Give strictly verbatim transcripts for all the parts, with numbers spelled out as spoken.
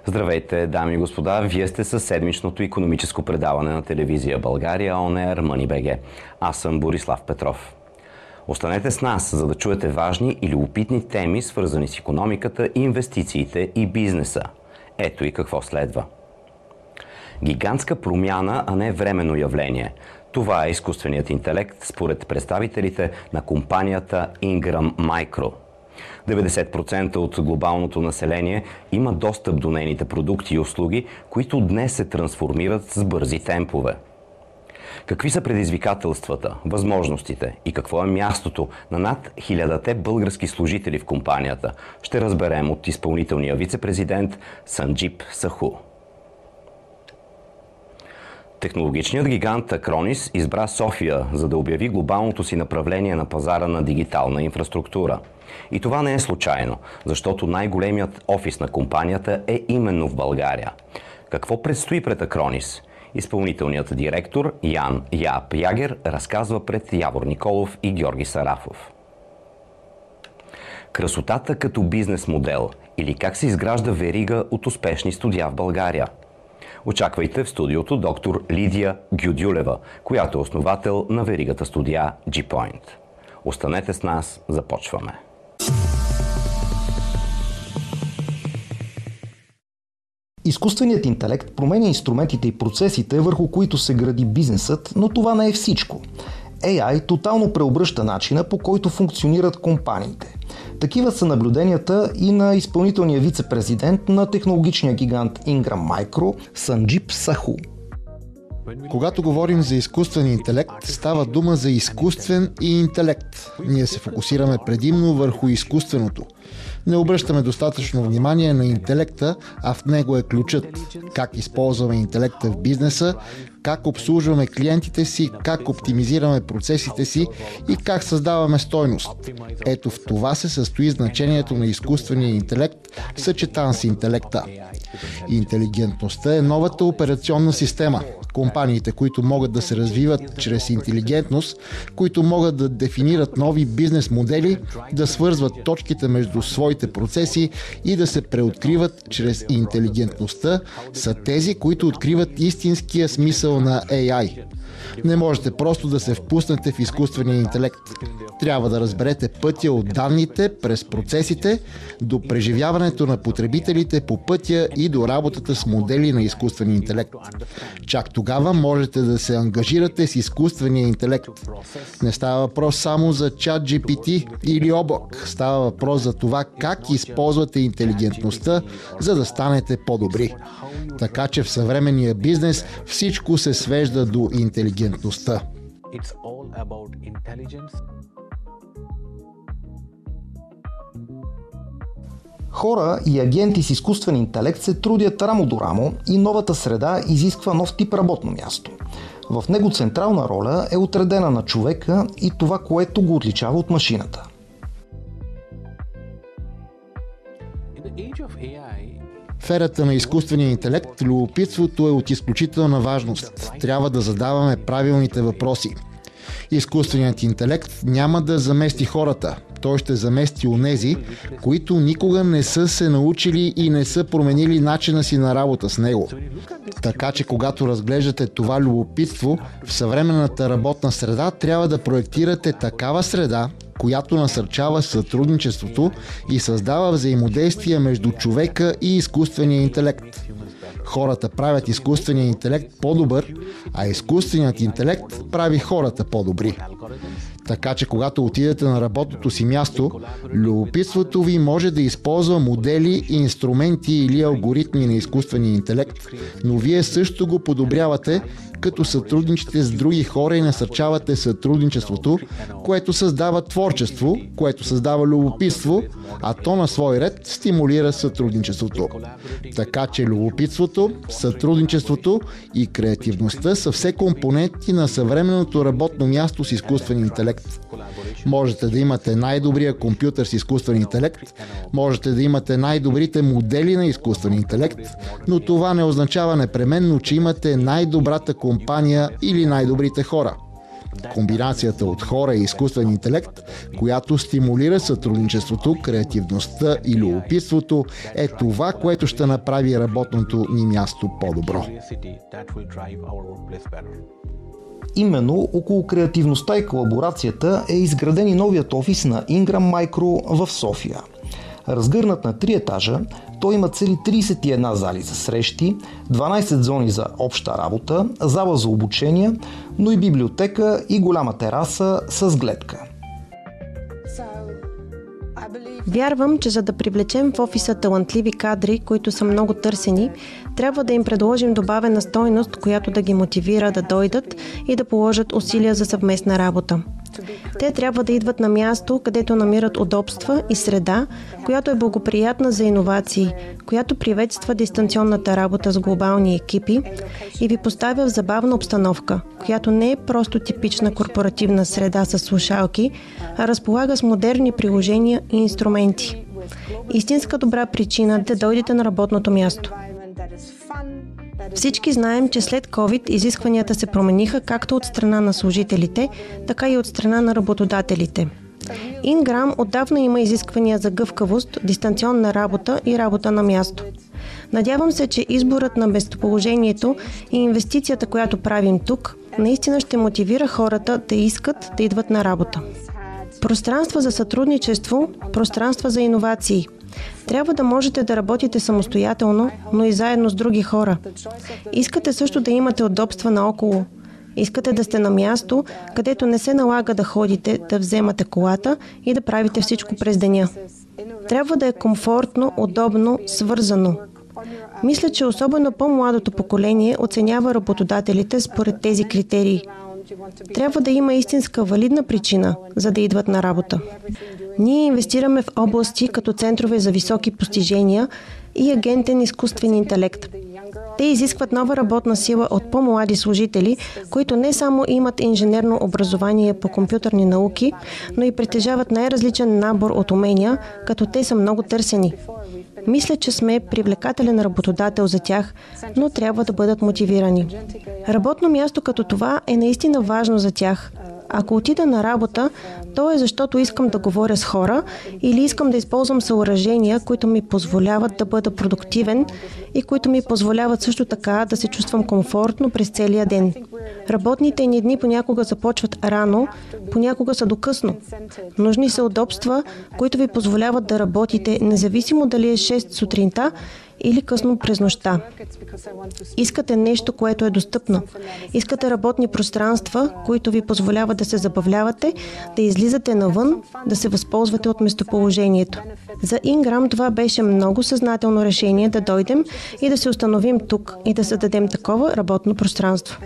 Здравейте, дами и господа! Вие сте със седмичното икономическо предаване на телевизия България On Air Money.bg. Аз съм Борислав Петров. Останете с нас, за да чуете важни и любопитни теми, свързани с икономиката, инвестициите и бизнеса. Ето и какво следва. Гигантска промяна, а не временно явление. Това е изкуственият интелект, според представителите на компанията Ingram Micro. деветдесет процента от глобалното население има достъп до нейните продукти и услуги, които днес се трансформират с бързи темпове. Какви са предизвикателствата, възможностите и какво е мястото на над хилядата български служители в компанията, ще разберем от изпълнителния вице-президент Санджип Саху. Технологичният гигант Acronis избра София, за да обяви глобалното си направление на пазара на дигитална инфраструктура. И това не е случайно, защото най-големият офис на компанията е именно в България. Какво предстои пред Acronis? Изпълнителният директор Ян Яап Ягер разказва пред Явор Николов и Георги Сарафов. Красотата като бизнес модел или как се изгражда верига от успешни студия в България. Очаквайте в студиото доктор Лидия Гюдюлева, която е основател на веригата студия G-Point. Останете с нас, започваме. Изкуственият интелект променя инструментите и процесите, върху които се гради бизнесът, но това не е всичко. ей ай тотално преобръща начина, по който функционират компаниите. Такива са наблюденията и на изпълнителния вице-президент на технологичния гигант Ingram Micro Санджип Саху. Когато говорим за изкуствен интелект, става дума за изкуствен и интелект. Ние се фокусираме предимно върху изкуственото. Не обръщаме достатъчно внимание на интелекта, а в него е ключът. Как използваме интелекта в бизнеса, как обслужваме клиентите си, как оптимизираме процесите си и как създаваме стойност. Ето в това се състои значението на изкуствения интелект, съчетан с интелекта. Интелигентността е новата операционна система. Компаниите, които могат да се развиват чрез интелигентност, които могат да дефинират нови бизнес модели, да свързват точките между своите процеси и да се преоткриват чрез интелигентността, са тези, които откриват истинския смисъл на ей ай. Не можете просто да се впуснете в изкуствения интелект. Трябва да разберете пътя от данните през процесите до преживяването на потребителите по пътя и до работата с модели на изкуствен интелект. Чак тогава можете да се ангажирате с изкуствения интелект. Не става въпрос само за чат джи пи ти или облак. Става въпрос за това как използвате интелигентността, за да станете по-добри. Така че в съвременния бизнес всичко се свежда до интелигентността. Хора и агенти с изкуствен интелект се трудят рамо до рамо и новата среда изисква нов тип работно място. В него централна роля е отредена на човека и това, което го отличава от машината. В ерата на изкуствения интелект любопитството е от изключителна важност. Трябва да задаваме правилните въпроси. Изкуственият интелект няма да замести хората. Той ще замести онези, които никога не са се научили и не са променили начина си на работа с него. Така че когато разглеждате това любопитство, в съвременната работна среда трябва да проектирате такава среда, която насърчава сътрудничеството и създава взаимодействие между човека и изкуствения интелект. Хората правят изкуствения интелект по-добър, а изкуственият интелект прави хората по-добри. Така че когато отидете на работното си място, любопитството ви може да използва модели, инструменти или алгоритми на изкуствения интелект, но вие също го подобрявате, като сътрудничите с други хора и насърчавате сътрудничеството, което създава творчество, което създава любопитство, а то на свой ред стимулира сътрудничеството. Така че любопитството, сътрудничеството и креативността са все компоненти на съвременното работно място с изкуствен интелект. Можете да имате най-добрия компютър с изкуствен интелект, можете да имате най-добрите модели на изкуствен интелект, но това не означава непременно, че имате най-добрата компания или най-добрите хора. Комбинацията от хора и изкуствен интелект, която стимулира сътрудничеството, креативността и любопитството, е това, което ще направи работното ни място по-добро. Именно около креативността и колаборацията е изграден и новият офис на Ingram Micro в София. Разгърнат на три етажа, той има цели тридесет и една зали за срещи, дванадесет зони за обща работа, зала за обучение, но и библиотека и голяма тераса с гледка. Вярвам, че за да привлечем в офиса талантливи кадри, които са много търсени, трябва да им предложим добавена стойност, която да ги мотивира да дойдат и да положат усилия за съвместна работа. Те трябва да идват на място, където намират удобства и среда, която е благоприятна за иновации, която приветства дистанционната работа с глобални екипи и ви поставя в забавна обстановка, която не е просто типична корпоративна среда с слушалки, а разполага с модерни приложения и инструменти. Истинска добра причина да дойдете на работното място. Всички знаем, че след COVID изискванията се промениха както от страна на служителите, така и от страна на работодателите. Ingram отдавна има изисквания за гъвкавост, дистанционна работа и работа на място. Надявам се, че изборът на местоположението и инвестицията, която правим тук, наистина ще мотивира хората да искат да идват на работа. Пространства за сътрудничество, пространства за иновации. Трябва да можете да работите самостоятелно, но и заедно с други хора. Искате също да имате удобства наоколо. Искате да сте на място, където не се налага да ходите, да вземате колата и да правите всичко през деня. Трябва да е комфортно, удобно, свързано. Мисля, че особено по-младото поколение оценява работодателите според тези критерии. Трябва да има истинска валидна причина, за да идват на работа. Ние инвестираме в области като центрове за високи постижения и агентен изкуствен интелект. Те изискват нова работна сила от по-млади служители, които не само имат инженерно образование по компютърни науки, но и притежават най-различен набор от умения, като те са много търсени. Мисля, че сме привлекателен работодател за тях, но трябва да бъдат мотивирани. Работно място като това е наистина важно за тях. Ако отида на работа, то е защото искам да говоря с хора или искам да използвам съоръжения, които ми позволяват да бъда продуктивен и които ми позволяват също така да се чувствам комфортно през целия ден. Работните ни дни понякога започват рано, понякога са до късно. Нужни са удобства, които ви позволяват да работите, независимо дали е шест сутринта или късно през нощта. Искате нещо, което е достъпно. Искате работни пространства, които ви позволяват да се забавлявате, да излизате навън, да се възползвате от местоположението. За Ingram това беше много съзнателно решение да дойдем и да се установим тук и да създадем такова работно пространство.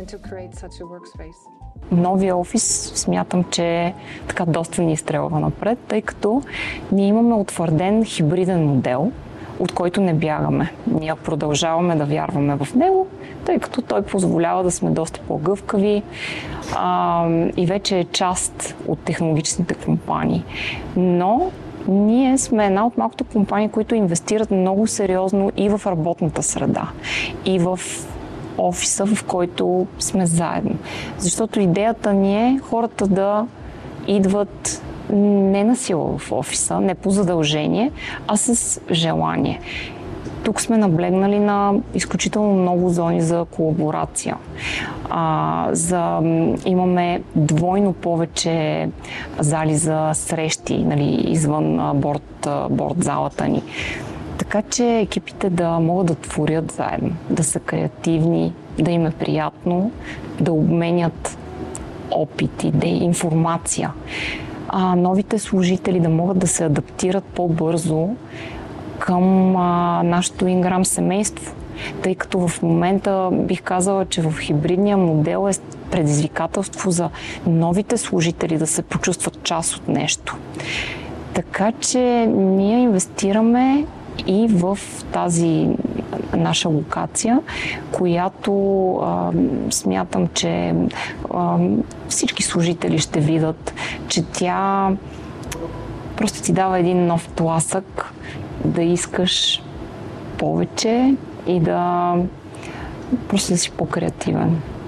Новия офис смятам, че така доста ни изстрелва напред, тъй като ние имаме утвърден хибриден модел, от който не бягаме. Ние продължаваме да вярваме в него, тъй като той позволява да сме доста по-гъвкави а, и вече е част от технологичните компании. Но ние сме една от малкото компании, които инвестират много сериозно и в работната среда, и в офиса, в който сме заедно. Защото идеята ни е хората да идват не на сила в офиса, не по задължение, а с желание. Тук сме наблегнали на изключително много зони за колаборация. А, за, имаме двойно повече зали за срещи, нали, извън борд, борд залата ни. Така че екипите да могат да творят заедно, да са креативни, да им е приятно, да обменят опит, идеи, информация. А новите служители да могат да се адаптират по-бързо към а, нашето Ingram семейство. Тъй като в момента бих казала, че в хибридния модел е предизвикателство за новите служители да се почувстват част от нещо. Така че ние инвестираме и в тази наша локация, която а, смятам, че а, всички служители ще видят, че тя просто ти дава един нов тласък да искаш повече и да просто да си по-креативен.